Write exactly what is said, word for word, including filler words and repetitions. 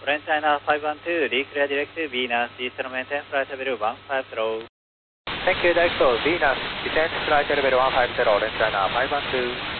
Orange China five one two, declare direct to Venus, Eastern maintain flight level one five zero. Thank you, direct to Venus, descent flight level one five zero, Orange China five one two.